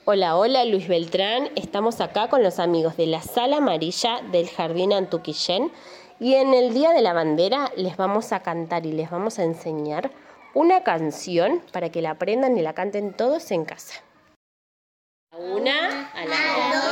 Hola, hola, Luis Beltrán. Estamos acá con los amigos de la Sala Amarilla del Jardín Antuquillén y en el Día de la Bandera les vamos a cantar y les vamos a enseñar una canción para que la aprendan y la canten todos en casa. A la una, a la dos.